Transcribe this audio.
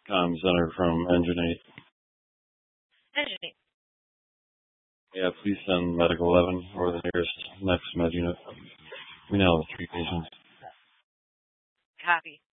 comm center from Engine 8. Engine 8. Yeah, please send Medical 11 or the nearest next med unit. We now have 3 patients. Copy.